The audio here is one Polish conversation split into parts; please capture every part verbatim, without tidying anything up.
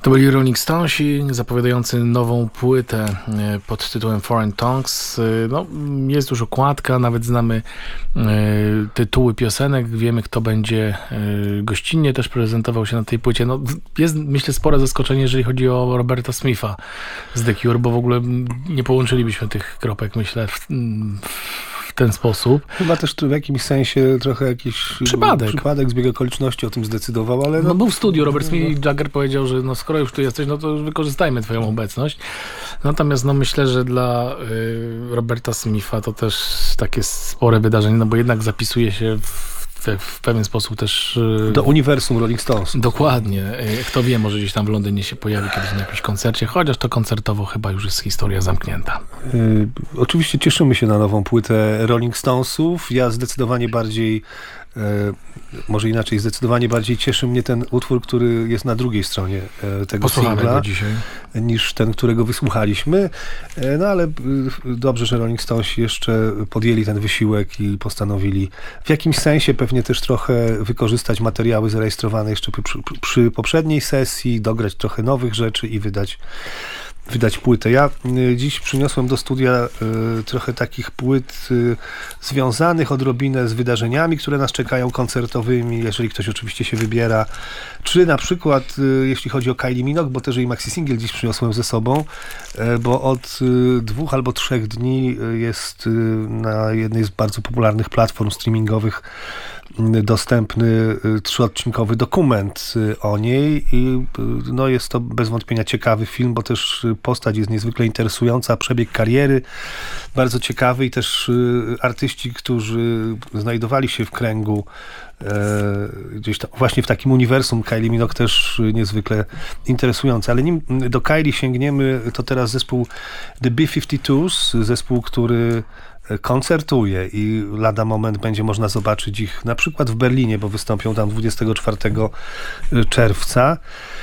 To byli Rolling Stonesi, zapowiadający nową płytę pod tytułem Foreign Tongues. No, jest już okładka, nawet znamy tytuły piosenek, wiemy, kto będzie gościnnie też prezentował się na tej płycie. No, jest, myślę, spore zaskoczenie, jeżeli chodzi o Roberta Smitha z The Cure, bo w ogóle nie połączylibyśmy tych kropek, myślę, w, w ten sposób. Chyba też w jakimś sensie trochę jakiś przypadek, przypadek zbieg okoliczności o tym zdecydował, ale... No, no był w studiu, Robert Smith i Jagger powiedział, że no skoro już tu jesteś, no to już wykorzystajmy twoją obecność. Natomiast no myślę, że dla y, Roberta Smitha to też takie spore wydarzenie, no bo jednak zapisuje się w w pewien sposób też... Do uniwersum Rolling Stones. Dokładnie. Kto wie, może gdzieś tam w Londynie się pojawi kiedyś na jakimś koncercie, chociaż to koncertowo chyba już jest historia zamknięta. Yy, oczywiście cieszymy się na nową płytę Rolling Stonesów. Ja zdecydowanie bardziej yy, może inaczej, zdecydowanie bardziej cieszy mnie ten utwór, który jest na drugiej stronie yy, tego Posłuchamy singla, go dzisiaj, niż ten, którego wysłuchaliśmy. Yy, no ale yy, dobrze, że Rolling Stones jeszcze podjęli ten wysiłek i postanowili w jakimś sensie pewnie też trochę wykorzystać materiały zarejestrowane jeszcze przy, przy, przy poprzedniej sesji, dograć trochę nowych rzeczy i wydać wydać płytę. Ja y, dziś przyniosłem do studia y, trochę takich płyt y, związanych odrobinę z wydarzeniami, które nas czekają, koncertowymi, jeżeli ktoś oczywiście się wybiera. Czy na przykład, y, jeśli chodzi o Kylie Minogue, bo też jej maxi single dziś przyniosłem ze sobą, y, bo od y, dwóch albo trzech dni y, jest y, na jednej z bardzo popularnych platform streamingowych dostępny trzyodcinkowy dokument o niej i no jest to bez wątpienia ciekawy film, bo też postać jest niezwykle interesująca, przebieg kariery bardzo ciekawy i też artyści, którzy znajdowali się w kręgu e, gdzieś tam, właśnie w takim uniwersum Kylie Minogue też niezwykle interesujące. Ale nim do Kylie sięgniemy, to teraz zespół The B pięćdziesiąt dwa, zespół, który koncertuje i lada moment będzie można zobaczyć ich na przykład w Berlinie, bo wystąpią tam dwudziestego czwartego czerwca.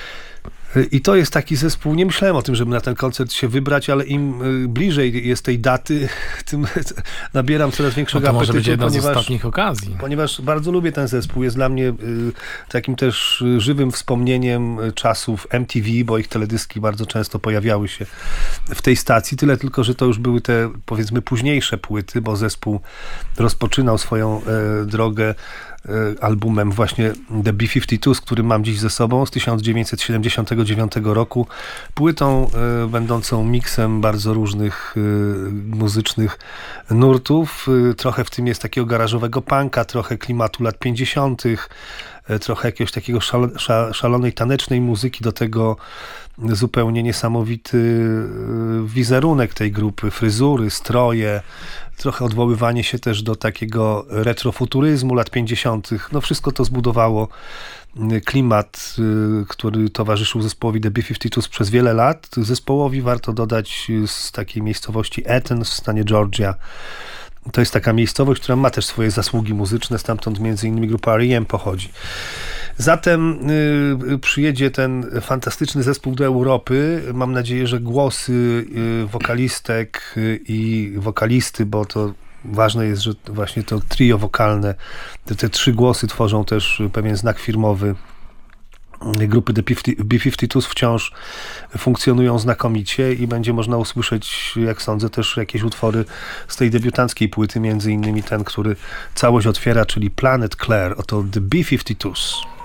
I to jest taki zespół, nie myślałem o tym, żeby na ten koncert się wybrać, ale im bliżej jest tej daty, tym nabieram coraz większego no to apetytu. Może być jedna ponieważ, z ostatnich okazji. Ponieważ bardzo lubię ten zespół. Jest dla mnie y, takim też żywym wspomnieniem czasów M T V, bo ich teledyski bardzo często pojawiały się w tej stacji. Tyle tylko, że to już były te, powiedzmy, późniejsze płyty, bo zespół rozpoczynał swoją y, drogę albumem właśnie The B pięćdziesiąt dwa, z którym mam dziś ze sobą, z tysiąc dziewięćset siedemdziesiątego dziewiątego roku. Płytą y, będącą miksem bardzo różnych y, muzycznych nurtów. Y, trochę w tym jest takiego garażowego punka, trochę klimatu lat pięćdziesiątych, y, trochę jakiegoś takiego szalo, szal, szalonej tanecznej muzyki, do tego zupełnie niesamowity wizerunek tej grupy, fryzury, stroje, trochę odwoływanie się też do takiego retrofuturyzmu lat pięćdziesiątych. No wszystko to zbudowało klimat, który towarzyszył zespołowi The B pięćdziesiąt dwa przez wiele lat. Zespołowi warto dodać z takiej miejscowości Athens w stanie Georgia. To jest taka miejscowość, która ma też swoje zasługi muzyczne, stamtąd między innymi grupa R E M pochodzi. Zatem y, przyjedzie ten fantastyczny zespół do Europy. Mam nadzieję, że głosy y, wokalistek y, i wokalisty, bo to ważne jest, że właśnie to trio wokalne, te, te trzy głosy tworzą też pewien znak firmowy grupy The B pięćdziesiąt dwa, wciąż funkcjonują znakomicie i będzie można usłyszeć, jak sądzę, też jakieś utwory z tej debiutanckiej płyty, między innymi ten, który całość otwiera, czyli Planet Claire. Oto The B pięćdziesiąt dwa.